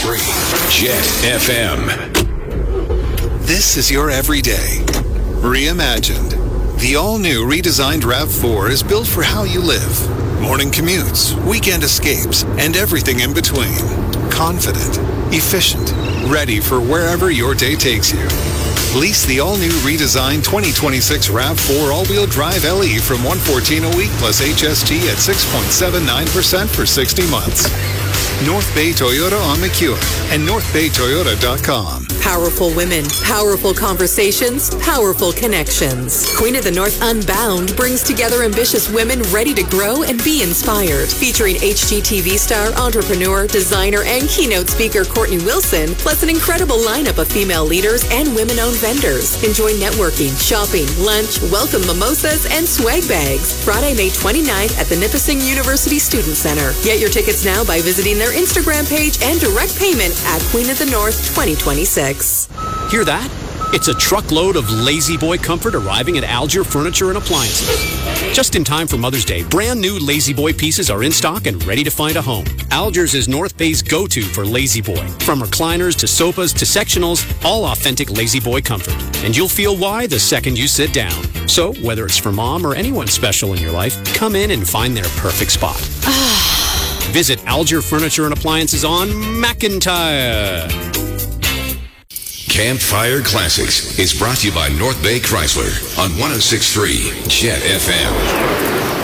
106.3 Jet FM. This is your everyday. Reimagined. The all-new redesigned RAV4 is built for how you live. Morning commutes, weekend escapes, and everything in between. Confident, efficient, ready for wherever your day takes you. Lease the all-new redesigned 2026 RAV4 all-wheel drive LE from $114 a week plus HST at 6.79% for 60 months. North Bay Toyota on McEwen and northbaytoyota.com. Powerful women, powerful conversations, powerful connections. Queen of the North Unbound brings together ambitious women ready to grow and be inspired. Featuring HGTV star, entrepreneur, designer, and keynote speaker Courtney Wilson, plus an incredible lineup of female leaders and women-owned vendors. Enjoy networking, shopping, lunch, welcome mimosas, and swag bags. Friday, May 29th at the Nipissing University Student Center. Get your tickets now by visiting their Instagram page and direct payment at Queen of the North 2026. Hear that? It's a truckload of Lazy Boy comfort arriving at Alger Furniture and Appliances. Just in time for Mother's Day, brand new Lazy Boy pieces are in stock and ready to find a home. Alger's is North Bay's go-to for Lazy Boy. From recliners to sofas to sectionals, all authentic Lazy Boy comfort. And you'll feel why the second you sit down. So, whether it's for mom or anyone special in your life, come in and find their perfect spot. Visit Alger Furniture and Appliances on McIntyre. Campfire Classics is brought to you by North Bay Chrysler on 106.3 Jet FM.